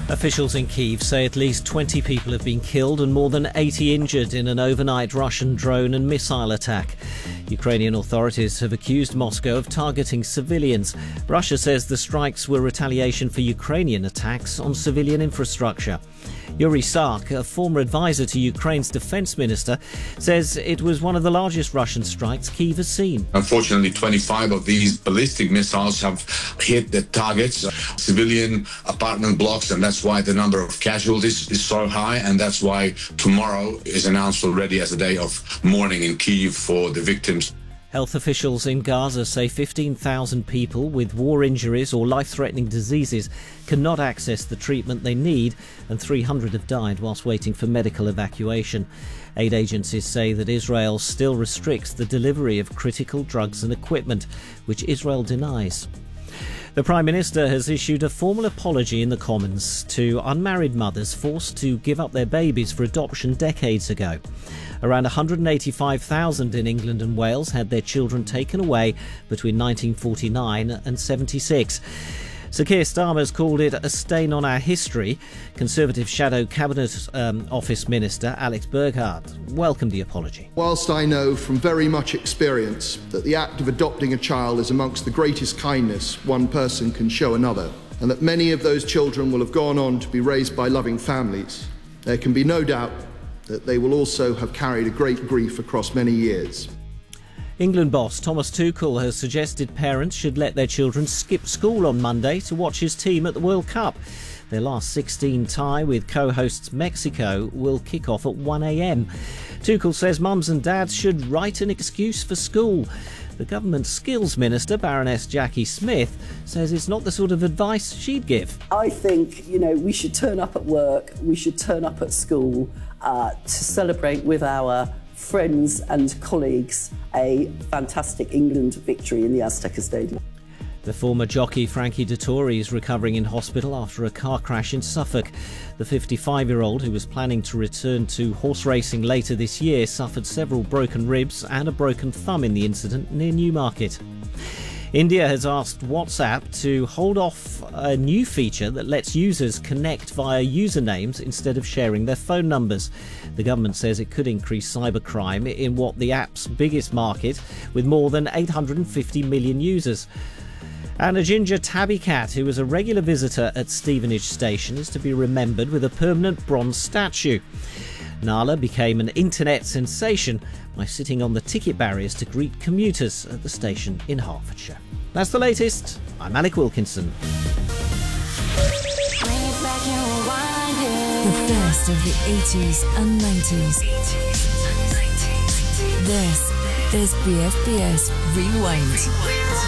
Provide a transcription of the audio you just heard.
Officials in Kyiv say at least 20 people have been killed and more than 80 injured in an overnight Russian drone and missile attack. Ukrainian authorities have accused Moscow of targeting civilians. Russia says the strikes were retaliation for Ukrainian attacks on civilian infrastructure. Yuri Sark, a former advisor to Ukraine's defence minister, says it was one of the largest Russian strikes Kyiv has seen. Unfortunately, 25 of these ballistic missiles have hit the targets, civilian apartment blocks, and that's why the number of casualties is so high, and that's why tomorrow is announced already as a day of mourning in Kyiv for the victims. Health officials in Gaza say 15,000 people with war injuries or life-threatening diseases cannot access the treatment they need, and 300 have died whilst waiting for medical evacuation. Aid agencies say that Israel still restricts the delivery of critical drugs and equipment, which Israel denies. The Prime Minister has issued a formal apology in the Commons to unmarried mothers forced to give up their babies for adoption decades ago. Around 185,000 in England and Wales had their children taken away between 1949 and 76. Sir Keir Starmer's called it a stain on our history. Conservative Shadow Cabinet Office Minister Alex Burghart welcomed the apology. Whilst I know from very much experience that the act of adopting a child is amongst the greatest kindness one person can show another, and that many of those children will have gone on to be raised by loving families, there can be no doubt that they will also have carried a great grief across many years. England boss Thomas Tuchel has suggested parents should let their children skip school on Monday to watch his team at the World Cup. Their last 16 tie with co-hosts Mexico will kick off at 1 a.m. Tuchel says mums and dads should write an excuse for school. The government skills minister, Baroness Jackie Smith, says it's not the sort of advice she'd give. I think, we should turn up at work, we should turn up at school to celebrate with our friends and colleagues a fantastic England victory in the Azteca Stadium. The former jockey Frankie Dettori is recovering in hospital after a car crash in Suffolk. The 55-year-old, who was planning to return to horse racing later this year, suffered several broken ribs and a broken thumb in the incident near Newmarket. India has asked WhatsApp to hold off a new feature that lets users connect via usernames instead of sharing their phone numbers. The government says it could increase cybercrime in what the app's biggest market, with more than 850 million users. And a ginger tabby cat who was a regular visitor at Stevenage Station is to be remembered with a permanent bronze statue. Nala became an internet sensation by sitting on the ticket barriers to greet commuters at the station in Hertfordshire. That's the latest. I'm Alec Wilkinson. The best of the 80s and 90s. This is BFBS Rewind.